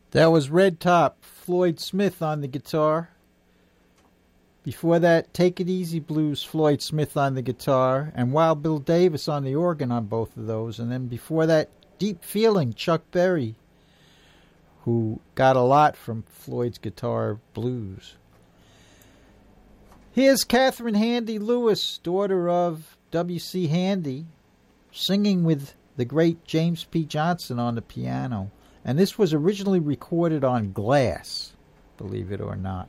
That was Red Top, Floyd Smith on the guitar. Before that, Take It Easy Blues, Floyd Smith on the guitar, and Wild Bill Davis on the organ on both of those. And then before that, Deep Feeling, Chuck Berry, who got a lot from Floyd's guitar blues. Here's Catherine Handy Lewis, daughter of W.C. Handy, singing with the great James P. Johnson on the piano. And this was originally recorded on glass, believe it or not.